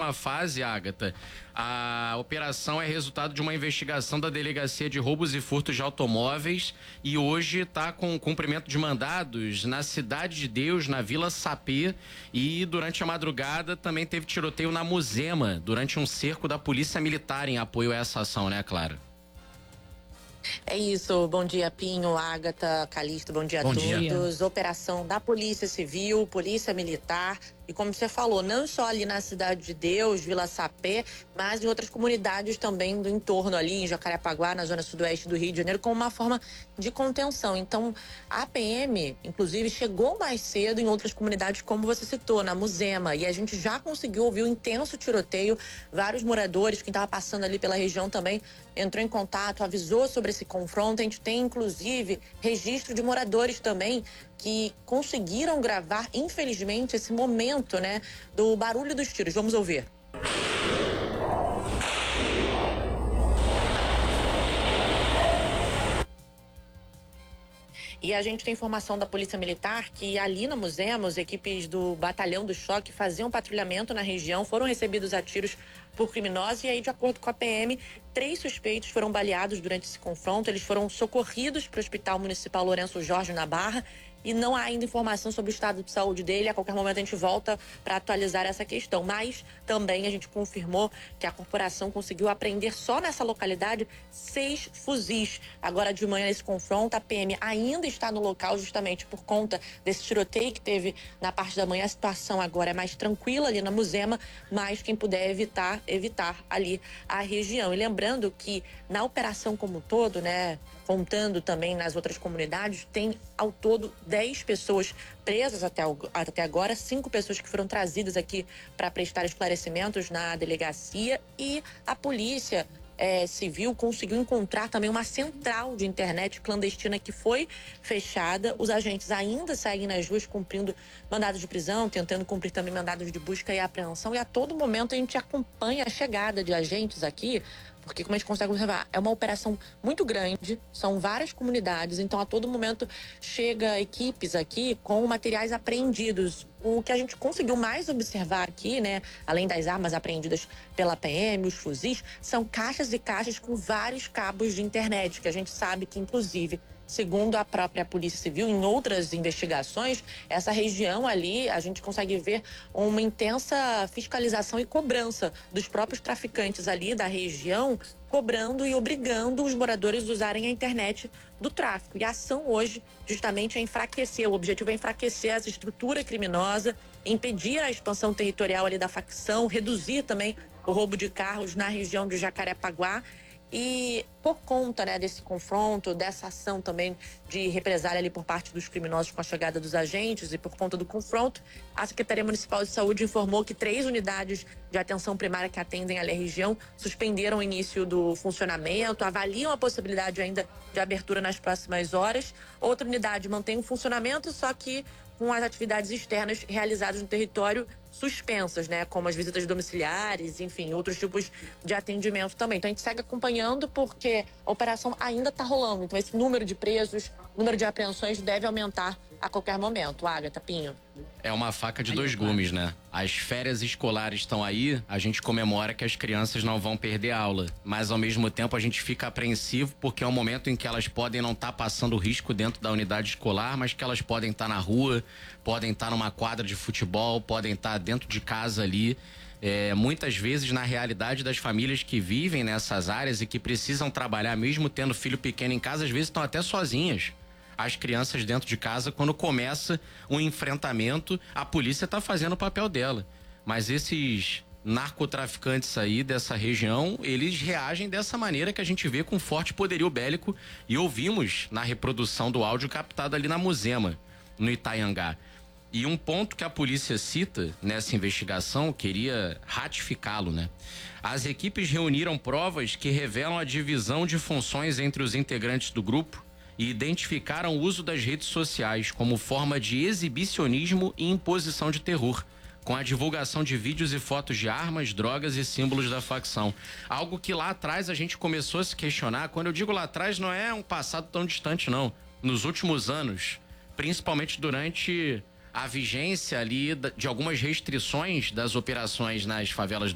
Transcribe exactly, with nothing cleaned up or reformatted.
última fase, Ágata, a operação é resultado de uma investigação da Delegacia de Roubos e Furtos de Automóveis e hoje está com cumprimento de mandados na Cidade de Deus, na Vila Sapê, e durante a madrugada também teve tiroteio na Muzema, durante um cerco da Polícia Militar em apoio a essa ação, né, Clara? É isso, bom dia Pinho, Ágata, Calixto, bom dia bom a dia. todos. Operação da Polícia Civil, Polícia Militar e, como você falou, não só ali na Cidade de Deus, Vila Sapé, mas em outras comunidades também do entorno ali, em Jacarepaguá, na zona sudoeste do Rio de Janeiro, como uma forma de contenção. Então, a P M, inclusive, chegou mais cedo em outras comunidades, como você citou, na Muzema, e a gente já conseguiu ouvir um intenso tiroteio. Vários moradores, quem estava passando ali pela região também, entrou em contato, avisou sobre esse confronto. A gente tem, inclusive, registro de moradores também que conseguiram gravar, infelizmente, esse momento, né, do barulho dos tiros. Vamos ouvir. E a gente tem informação da Polícia Militar que ali na Muzema, as equipes do Batalhão do Choque faziam patrulhamento na região, foram recebidos a tiros por criminosos e aí, de acordo com a P M, três suspeitos foram baleados durante esse confronto. Eles foram socorridos para o Hospital Municipal Lourenço Jorge, na Barra, e não há ainda informação sobre o estado de saúde dele. A qualquer momento a gente volta para atualizar essa questão. Mas também a gente confirmou que a corporação conseguiu apreender só nessa localidade seis fuzis. Agora de manhã, nesse confronto, a P M ainda está no local justamente por conta desse tiroteio que teve na parte da manhã. A situação agora é mais tranquila ali na Muzema, mas quem puder evitar, evitar ali a região. E lembrando que na operação como um todo, né, contando também nas outras comunidades, tem ao todo dez pessoas presas até, até agora, cinco pessoas que foram trazidas aqui para prestar esclarecimentos na delegacia, e a polícia é, civil conseguiu encontrar também uma central de internet clandestina que foi fechada. Os agentes ainda seguem nas ruas cumprindo mandados de prisão, tentando cumprir também mandados de busca e apreensão, e a todo momento a gente acompanha a chegada de agentes aqui, porque, como a gente consegue observar, é uma operação muito grande, são várias comunidades, então a todo momento chega equipes aqui com materiais apreendidos. O que a gente conseguiu mais observar aqui, né, além das armas apreendidas pela P M, os fuzis, são caixas e caixas com vários cabos de internet, que a gente sabe que, inclusive, segundo a própria Polícia Civil, em outras investigações, essa região ali, a gente consegue ver uma intensa fiscalização e cobrança dos próprios traficantes ali da região, cobrando e obrigando os moradores a usarem a internet do tráfico. E a ação hoje, justamente, é enfraquecer. O objetivo é enfraquecer essa estrutura criminosa, impedir a expansão territorial ali da facção, reduzir também o roubo de carros na região de Jacarepaguá. E por conta, né, desse confronto, dessa ação também de represália ali por parte dos criminosos com a chegada dos agentes, e por conta do confronto, a Secretaria Municipal de Saúde informou que três unidades de atenção primária que atendem ali a região suspenderam o início do funcionamento, avaliam a possibilidade ainda de abertura nas próximas horas. Outra unidade mantém o funcionamento, só que com as atividades externas realizadas no território suspensas, né? Como as visitas domiciliares, enfim, outros tipos de atendimento também. Então a gente segue acompanhando porque a operação ainda está rolando. Então esse número de presos, número de apreensões deve aumentar a qualquer momento. Ágata, Pinho. É uma faca de dois gumes, né? As férias escolares estão aí, a gente comemora que as crianças não vão perder aula, mas ao mesmo tempo a gente fica apreensivo porque é um momento em que elas podem não estar tá passando risco dentro da unidade escolar, mas que elas podem estar tá na rua, podem estar tá numa quadra de futebol, podem estar tá dentro de casa ali. É, muitas vezes, na realidade das famílias que vivem nessas áreas e que precisam trabalhar, mesmo tendo filho pequeno em casa, às vezes estão até sozinhas. As crianças dentro de casa, quando começa um enfrentamento, a polícia está fazendo o papel dela. Mas esses narcotraficantes aí dessa região, eles reagem dessa maneira que a gente vê com forte poderio bélico, e ouvimos na reprodução do áudio captado ali na Muzema, no Itaiangá. E um ponto que a polícia cita nessa investigação, queria ratificá-lo, né? As equipes reuniram provas que revelam a divisão de funções entre os integrantes do grupo e identificaram o uso das redes sociais como forma de exibicionismo e imposição de terror, com a divulgação de vídeos e fotos de armas, drogas e símbolos da facção. Algo que lá atrás a gente começou a se questionar. Quando eu digo lá atrás, não é um passado tão distante, não. Nos últimos anos, principalmente durante a vigência ali de algumas restrições das operações nas favelas